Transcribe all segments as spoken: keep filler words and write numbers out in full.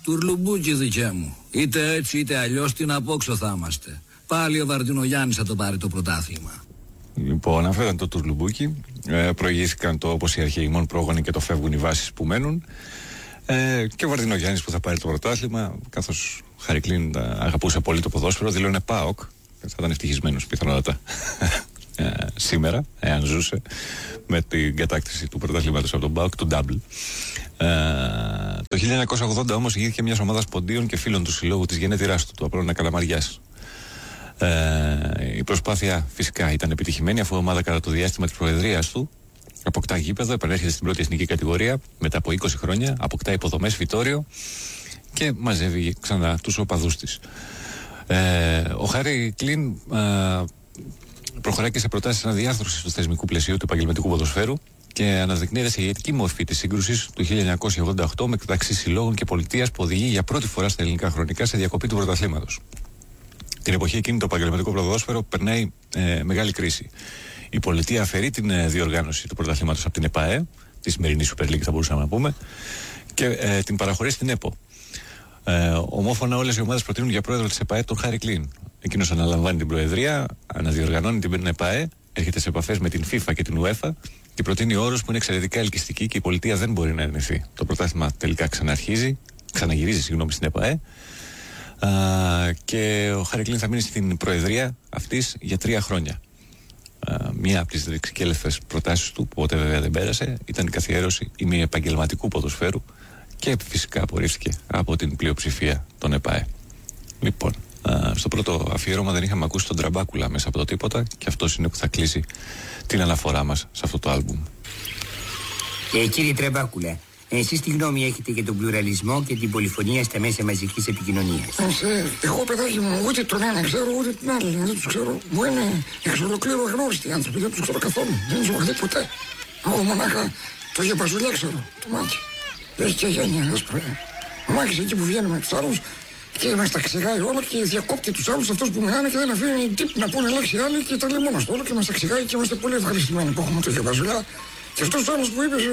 Τουρλουμπούκι δικέ μου. Είτε έτσι είτε αλλιώς την απόξω θα είμαστε. Πάλι ο Βαρδινογιάννης θα το πάρει το πρωτάθλημα. Λοιπόν, αναφέραν το Τουρλουμπούκι. Ε, προηγήθηκαν το όπως οι αρχαίοι μόνο πρόγονοι και το φεύγουν οι βάσεις που μένουν. Ε, και ο Βαρδινογιάννης που θα πάρει το πρωτάθλημα, καθώς Χαρικλίν αγαπούσε πολύ το ποδόσφαιρο, δηλώνε ΠΑΟΚ. Θα ήταν ευτυχισμένος πιθανότατα ε, σήμερα, εάν ζούσε, με την κατάκτηση του πρωταθλήματος από τον ΠΑΟΚ, του Double. Ε, το χίλια εννιακόσια ογδόντα όμως ηγήθηκε μιας ομάδας ποντίων και φίλων του συλλόγου της γενέτειράς του, του Απόλλωνα Καλαμαριάς. Ε, η προσπάθεια φυσικά ήταν επιτυχημένη, αφού η ομάδα κατά το διάστημα της προεδρίας του αποκτά γήπεδο, επανέρχεται στην πρώτη εθνική κατηγορία μετά από είκοσι χρόνια, αποκτά υποδομές, φυτόριο και μαζεύει ξανά τους οπαδούς της. Ε, ο Χάρι Κλίν ε, προχωράει και σε προτάσεις αναδιάρθρωσης του θεσμικού πλαισίου του επαγγελματικού ποδοσφαίρου και αναδεικνύεται σε ηγετική μορφή της σύγκρουσης του χίλια εννιακόσια ογδόντα οκτώ μεταξύ συλλόγων και πολιτείας που οδηγεί για πρώτη φορά στα ελληνικά χρονικά σε διακοπή του πρωταθλήματος. Την εποχή εκείνη το επαγγελματικό ποδόσφαιρο περνάει ε, μεγάλη κρίση. Η πολιτεία αφαιρεί την ε, διοργάνωση του πρωταθλήματος από την ΕΠΑΕ, τη σημερινή Super League θα μπορούσαμε να πούμε, και ε, την παραχωρεί στην ΕΠΟ. Ε, ομόφωνα όλες οι ομάδες προτείνουν για πρόεδρο της ΕΠΑΕ τον Χάρι Κλίν. Εκείνος αναλαμβάνει την προεδρία, αναδιοργανώνει την ΕΠΑΕ, έρχεται σε επαφές με την FIFA και την UEFA και προτείνει όρους που είναι εξαιρετικά ελκυστικοί και η πολιτεία δεν μπορεί να αρνηθεί. Το πρωτάθλημα τελικά ξαναρχίζει, ξαναγυρίζει συγγνώμη στην ΕΠΑΕ. Uh, και ο Χάρι Κλίν θα μείνει στην προεδρία αυτής για τρία χρόνια. Uh, μία από τις δεξικέλευθες προτάσεις του, που ποτέ βέβαια δεν πέρασε, ήταν η καθιέρωση ημιεπαγγελματικού ποδοσφαίρου και φυσικά απορρίφθηκε από την πλειοψηφία των ΕΠΑΕ. Λοιπόν, uh, στο πρώτο αφιέρωμα δεν είχαμε ακούσει τον Τραμπάκουλα μέσα από το τίποτα και αυτός είναι που θα κλείσει την αναφορά μας σε αυτό το άλμπουμ. Ε, κύριε Τραμπάκουλα, εσείς τι γνώμη έχετε για τον πλουραλισμό και την πολυφωνία στα μέσα μαζικής επικοινωνίας? Ε, εγώ, παιδάκι μου, ούτε τον ένα ξέρω, ούτε την άλλη. Δεν τους ξέρω. Μου είναι εξ ολοκλήρου αγνώριστοι άνθρωποι. Δεν τους ξέρω καθόλου. Δεν τους έχω δει ποτέ. Εγώ μονάχα το Γεπαζουλιά ξέρω, το μάτι. Έχει και γένεια, δες πρωί. Ο Μάκης εκεί που βγαίνει με τους άλλους και μας τα ξεγάει όλα και διακόπτει τους άλλους αυτούς που μιλάνε και δεν αφήνει τύπ να πούνε λέξη άλλη και τα λέει μόνος του όλο και μας τα ξεγάει και είμαστε πολύ ευχαριστημένοι που έχουμε το Γεπαζουλιά. Και αυτός ο άλλος που είπες.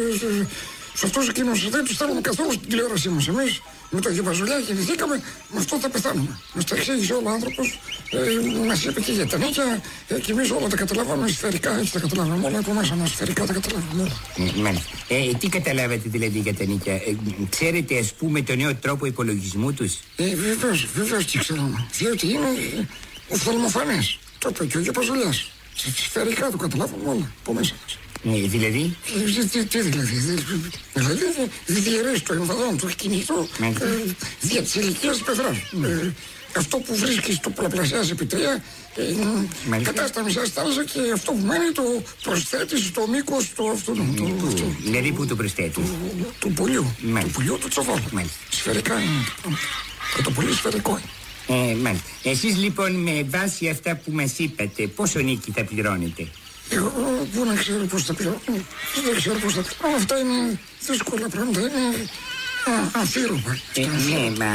Σε αυτός εκείνος δεν τους θέλουμε καθόλου στην τηλεόρασή μας. Εμείς με το Γεπαζουλιά γεννηθήκαμε, με αυτό θα πεθάνουμε. Μας τα εξήγησε όλο ο άνθρωπος, ε, μας είπε και για τα νίκια ε, και εμείς όλα τα καταλάβαμε σφαιρικά, έτσι τα καταλάβαμε όλα από μέσα μας, σφαιρικά τα καταλάβαμε όλα. Ε, ε, τι καταλάβατε δηλαδή για τα νίκια, ε, ξέρετε ας πούμε το νέο τρόπο υπολογισμού τους? Ε, βεβαίως, βεβαίως και ξέρουμε, διότι είναι ε, οφθαλμοφανές, το είπε και ο Γεπαζουλιάς. Σφαιρικά το καταλάβαμε όλα από μέσα μας. Ε, δηλαδή? Ε, τι, τι δηλαδή, δηλαδή διαιρέσει το εμβαδόν, το κινητό ε, δια της ηλικίας της πεθράς. Ε, αυτό που βρίσκεις το πολλαπλασιάζει επί τρία, ε, κατάστα μισά στη θάλασσα και αυτό που μένει το προσθέτεις στο μήκος του αυτού. Δηλαδή πού το προσθέτεις? Του πουλιού, του πουλιού του τσοβόλου. Σφαιρικά είναι, το πολύ σφαιρικό είναι. Ε, μάλιστα. Εσείς λοιπόν με βάση αυτά που μας είπατε πόσο νίκη θα πληρώνετε? Εγώ πού να ξέρω πώς θα πληρώνω, δεν ξέρω πώς θα πληρώνω, αυτά είναι δύσκολα πράγματα, είναι αφήρωπα. Ε, ναι, μα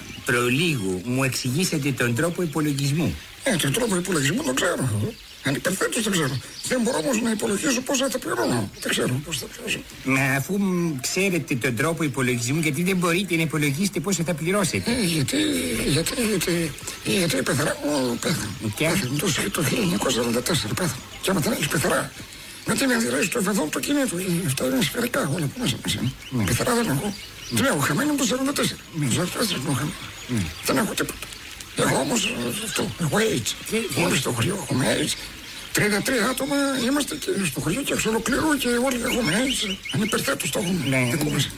προλίγου μου εξηγήσατε τον τρόπο υπολογισμού. Ε, τον τρόπο υπολογισμού τον ξέρω, ανυπερθέτως δεν ξέρω. Δεν μπορώ όμως να υπολογίσω πόσα θα πληρώνω, δεν ξέρω πώς θα πληρώσω. Μα αφού ξέρετε τον τρόπο υπολογισμού, γιατί δεν μπορείτε να υπολογίσετε πόσα θα πληρώσετε? Ε, γιατί, γιατί, γιατί, γιατί η πεθαρά μου πέθανε. Πέθανε το χίλια εννιακόσια εβδομήντα τέσσερα πέθανε. Και άμα δεν έχεις πεθαρά, με την αντιδράση του ευεδόν το κινήτου. Αυτά είναι σφαιρικά όλα που μέσα μέσα. Πεθαρά δεν έχω. Την έχω χαμένη από το εβδομήντα τέσσερα. Μην ξέρω τι έχω χαμένη. Δεν έχω τίποτα. Εγώ όμως αυτό, έχω AIDS. Όλοι στο χωριό έχουμε AIDS. τριάντα τρία άτομα είμαστε και στο χωριό και εξ ολοκλήρου και όλοι έχουμε AIDS. Ανυπερθέτως το έχουμε.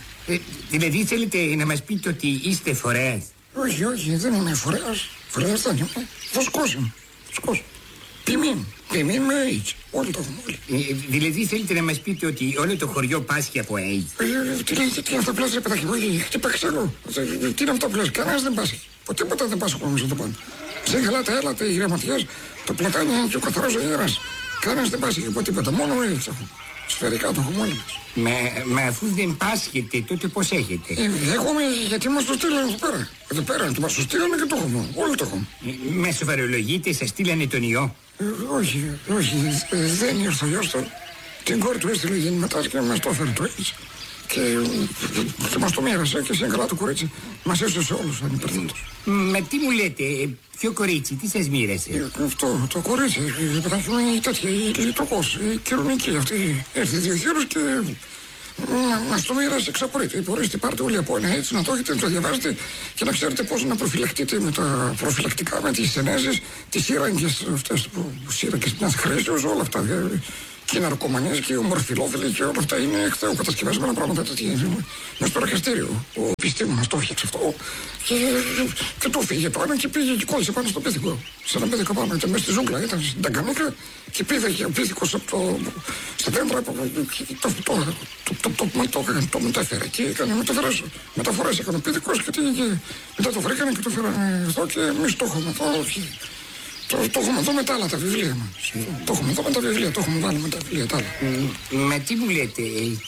Δηλαδή θέλετε να μας πείτε ότι είστε φορέας? Όχι, όχι, δεν είμαι φορέας. Φορέας δεν είμαι. Βοσκός είμαι. Βοσκός. Ποιμήν. Ποιμήν με AIDS. Όλοι το έχουμε όλοι. Ε, δηλαδή θέλετε να μας πείτε ότι όλο το χωριό πάσχει από AIDS? Ε, τι λέει, τι είναι αυτό που λες ρε παιδάκι μου, χτύπα ξέρω. Τι είναι αυτό που λες, κανένας δεν πάσχει. Τίποτα δεν πάσχει όμως το πάνω. Ξέχαλάτε, έλατε οι γραμματιές, το πλατάνι και ο καθαρός ο ιεράς. Κανένας δεν πάσχει από τίποτα, μόνο AIDS έχω. Σφαιρικά το έχουμε όλοι μας. Μα, μα αφού δεν πάσχετε, τότε πώς έχετε? Ε, έχουμε, γιατί μας το στείλανε εδώ πέρα. Εδώ πέρα, το μας το στείλανε και το έχουμε. Όλοι το έχουμε. Ε, με σοβαρολογείτε, σας στείλανε τον ιό? Ε, όχι, όχι, ε, δεν ήρθε ο ιός τώρα. Την κόρη του έστειλε γεννηματάς και μας το έφερε το AIDS. Και, και μας το μοίρασε και σε καλά το κορίτσι. Μας έστω σε όλους ανυπερθέντους. Μα τι μου λέτε, ποιο κορίτσι, τι σας μοίρασε? Αυτό, το κορίτσι, η παιδάκια είναι τέτοια, η λιτροκός, η κοινωνική αυτή. Έρθει δύο γύρους και μας το μοίρασε εξαπορείτε. Μπορείτε πάρτε όλοι από ένα έτσι, να το έχετε, να το διαβάζετε και να ξέρετε πώς να προφυλακτείτε με τα προφυλακτικά, με τις ενέσεις, τις σύραγγες αυτές που σύραγγες μιας χρήσεως, όλα αυτά. Και οι ναρκωμανίες και οι ομορφιλόφιλοι και όλα αυτά είναι εκθεοκατασκευασμένα πράγματα τέτοια. Μες στο εργαστήριο. Ο επιστήμονας το έφτιαξε αυτό και, και το φύγε πάνω και πήγε και κόλλησε πάνω στο πίθηκο. Σε ένα πίθηκο πάνω, ήταν μέσα στη ζούγκλα, ήταν στην Ταγκανίκα και πήγε ο πίθηκος από το, στα δέντρα και το, το, το, το, το, το, το, το μετέφερε και έκανε μεταφορές. Μεταφορές έκανε ο πίθηκος και μετά το βρήκανε και το φέρανε εδώ και εμείς το έχουμε εδώ. Το, το έχουμε εδώ με τα άλλα τα βιβλία μας. Το έχουμε εδώ με τα βιβλία, το έχουμε βάλει με τα βιβλία τα άλλα. Μα τι μου λέτε,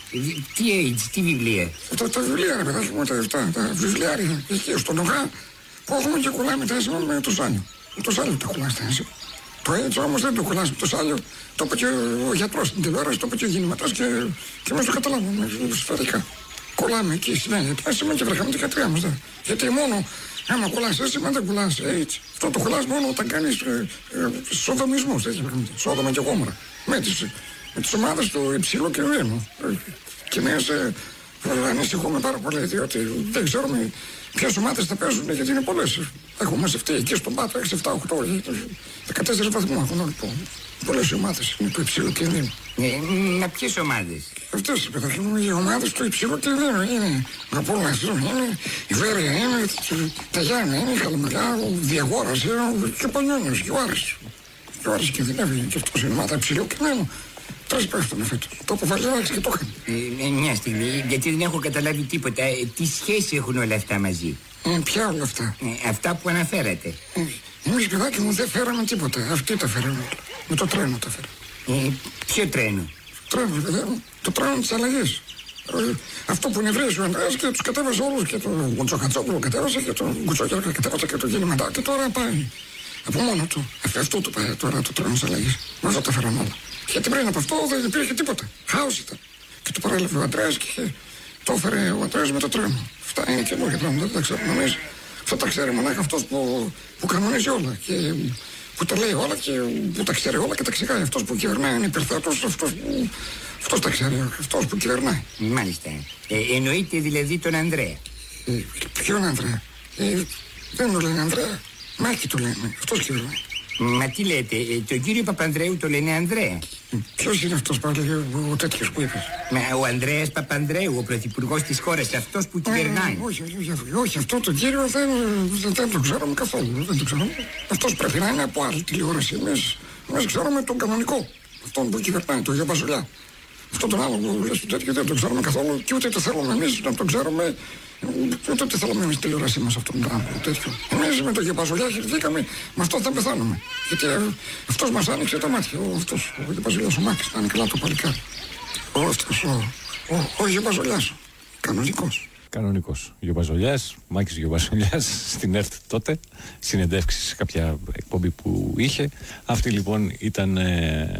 τι AIDS, τι βιβλία? Τα, τα βιβλία ρε παιδάκι μου, τα, τα, τα βιβλιάρια εκεί στον Ογά που έχουμε και κολλάμε τα έσημα με το σάλιο. Με το σάλιο τα κολλάς τα έσημα. Το AIDS όμως δεν το κολλάς με το σάλιο. Το είπε και ο γιατρός στην τηλεόραση, το είπε και ο γεννηματάς και, και εμείς το καταλάβουμε σφαιρικά. Κολλάμε εκεί συνέχεια τα έσημα και βρέχαμε την κατριά μας. Δε. Γιατί μόνο άμα κολλάς έσημα δεν κολλάς AIDS. Αυτό το κολλάς μόνο όταν κάνεις ε, ε, σοδομισμούς, έτσι πράγματι. Σόδομα και γόμορα. Με τις, με τις ομάδες του υψηλού και ρήμου. Και εμείς ε, ε, ανησυχούμε πάρα πολύ, διότι δεν ξέρουμε ποιες ομάδες θα παίζουν, γιατί είναι πολλές. Έχουμε μαζευτεί εκεί στον Πάτο έξι, επτά, οκτώ, δεκατέσσερα βαθμού έχουν όλοι που. Πολλές ομάδες είναι του υψηλού κινδύνου. Ε, μα ποιες ομάδες? Αυτές οι ομάδες του υψηλού κινδύνου είναι από όλα αυτά. Είναι η Βέρεια, είναι τα Γιάννα, είναι η Καλαμαριά, ο Διαγόρας, και ο Πανιόνιος, και ο Άρης. Και ο Άρης κινδυνεύει και αυτός είναι ομάδα υψηλού κινδύνου. Τρεις πέφτουνε φέτος. Το αποφασίζαξε και το είχαν. Ε, μια στιγμή, γιατί δεν έχω καταλάβει τίποτα. Ε, τι σχέση έχουν όλα αυτά μαζί? Ε, ποια όλα αυτά? Ε, αυτά που αναφέρατε. Ε, εμείς παιδάκι μου δεν φέραμε τίποτα. Αυτοί τα φέραμε. Με το τρένο τα φέραμε. Ε, ποιο τρένο? Τρένο, παιδιά μου. Το τρένο της αλλαγής. Ε, αυτό που νευρίασε ο Ανδρέας και τους κατέβασε όλους και τον Κουτσοχατσόπουλο κατέβασε και τον Κουτσοκέρκα κατέβασε και το γεννηματά και τώρα πάει. Από μόνο του. Ε, αυτό του πάει τώρα το τρένο της αλλαγής. Με αυτό τα φέραμε όλα. Γιατί πριν από αυτό δεν υπήρχε τίποτα. Χάος ήταν. Και το παρέλαβε ο Ανδρέας και το έφερε ο Ανδρέας με το τρένο. Αυτά είναι καινούργια πράγματα, δεν τα ξέρουμε εμείς. Αυτό τα ξέρει μονάχα αυτός που, που κανονίζει όλα και που τα λέει όλα και που τα ξέρει όλα και τα ξεχάει. Αυτός που κυβερνάει είναι υπερθέτος, αυτός που αυτός τα ξέρει, αυτός που κυβερνάει. Μάλιστα. Ε, εννοείται δηλαδή τον Ανδρέα. Ε, ποιον Ανδρέα? Ε, δεν το λένε Ανδρέα. Μάκη το λένε. Αυτός κυβερνάει. Μα τι λέτε, ε, τον κύριο Παπανδρέου το λένε Ανδρέα. Ποιος είναι αυτός πάλι, ο, ο τέτοιος που είπες? Μα ο Ανδρέας Παπανδρέου, ο πρωθυπουργός της χώρας, αυτός που κυβερνάει. Ε, όχι, όχι, όχι, όχι, αυτό τον κύριο δεν, δεν, δεν το ξέρουμε καθόλου. Δεν το ξέρουμε. Αυτός πρέπει να είναι από άλλη τηλεόραση. Εμείς, εμείς ξέρουμε τον κανονικό. Αυτόν που κυβερνάει, τον Γιαπαζουλιά. Αυτό τον άλλο που λες του τέτοιο δεν το ξέρουμε καθόλου και ούτε το θέλουμε εμείς να το ξέρουμε. Ούτε το θέλουμε εμείς τηλεόρασή μας αυτόν τον άλλο τέτοιο. Εμείς με τον Γιαπαζουλιά χαιρετήκαμε, με αυτό θα πεθάνουμε. Γιατί ε, αυτός μας άνοιξε τα μάτια. Ο, αυτός, ο Γιαπαζουλιάς, ο Μάκης, να είναι καλά το παλικάρι. Ο αυτός, ο, ο, ο Γιαπαζουλιάς, κανονικός. Κανονικός. Γιοπαζολιάς, Μάκης Γιοπαζολιάς στην ΕΡΤ τότε, συνεντεύξεις σε κάποια εκπομπή που είχε. Αυτή λοιπόν ήταν ε,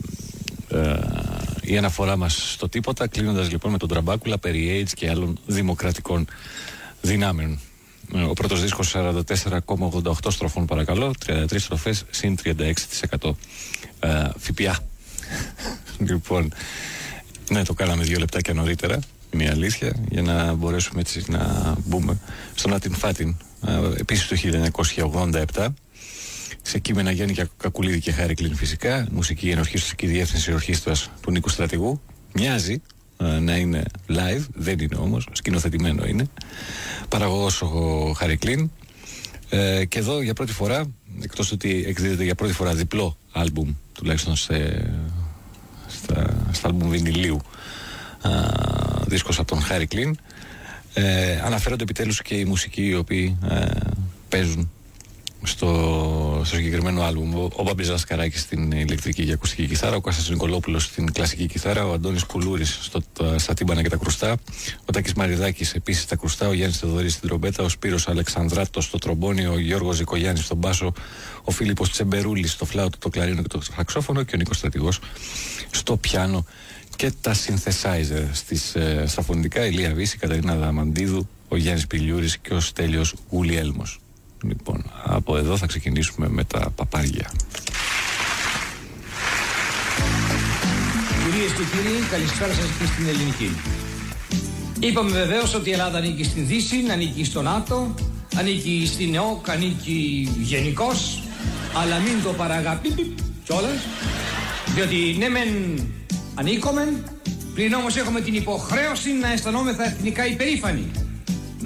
ε, η αναφορά μας στο τίποτα, κλείνοντας λοιπόν με τον Τραμπάκουλα περί AIDS και άλλων δημοκρατικών δυνάμεων. Ο πρώτος δίσκος σαράντα τέσσερα κόμμα ογδόντα οκτώ στροφών παρακαλώ, τριάντα τρεις στροφές συν τριάντα έξι τοις εκατό ε, ΦΠΑ. Λοιπόν, ναι, το κάναμε δύο λεπτάκια νωρίτερα, είναι η αλήθεια, για να μπορέσουμε έτσι να μπούμε στον Άτιν Φάτιν, επίσης το χίλια εννιακόσια ογδόντα επτά, σε κείμενα Γιάννη Κακουλίδη και Χάρη Κλίν φυσικά, μουσική ενορχίστρωση και διεύθυνση ορχήστρας του Νίκου Στρατηγού. Μοιάζει να είναι live, δεν είναι όμως, σκηνοθετημένο είναι. Παραγωγός ο Χάρη Κλίν. Ε, και εδώ για πρώτη φορά, εκτός ότι εκδίδεται για πρώτη φορά διπλό άλμπουμ, τουλάχιστον σε, στα, στα άλμπουμ βινιλίου, α, δίσκος από τον Χάρη Κλίν, ε, αναφέρονται επιτέλους και οι μουσικοί οι οποίοι ε, παίζουν στο, στο συγκεκριμένο άλμπουμ. Ο, ο Μπάμπης Λασκαράκης στην ηλεκτρική και ακουστική κιθάρα, ο Κώστας Νικολόπουλος στην κλασική κιθάρα, ο Αντώνης Κουλούρης στο, τα, στα τύμπανα και τα κρουστά, ο Τάκης Μαριδάκης επίσης στα κρουστά, ο Γιάννης Θεοδωρής στην τρομπέτα, ο Σπύρος Αλεξανδράτος στο τρομπόνι, ο Γιώργος Ζικογιάννης στον μπάσο, ο Φίλιππος Τσεμπερούλης στο φλάουτο, το κλαρίνο και το σαξόφωνο και ο Νίκος Στρατηγός στο πιάνο και τα synthesizer στις, ε, στα φωνητικά, η Λία Βύση, η Καταρίνα Δαμαντίδου, ο Γιάννης Πηλιούρης και ο Στέλιος Γουλιέλμος. Λοιπόν, από εδώ θα ξεκινήσουμε με τα παπάρια. Κυρίες και κύριοι, καλησπέρα σας και στην ελληνική. Είπαμε βεβαίως ότι η Ελλάδα ανήκει στην Δύση, ανήκει στο ΝΑΤΟ, ανήκει στην ΕΟΚ, ανήκει γενικώς, αλλά μην το παραγαπεί κιόλας, διότι ναι μεν ανήκομεν, πλην όμως έχουμε την υποχρέωση να αισθανόμεθα εθνικά υπερήφανοι